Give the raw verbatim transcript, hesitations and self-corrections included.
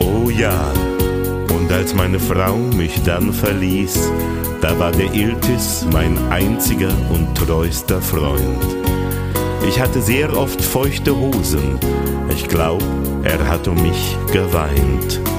Oh ja, und als meine Frau mich dann verließ, da war der Iltis mein einziger und treuster Freund. Ich hatte sehr oft feuchte Hosen, ich glaub, er hat um mich geweint.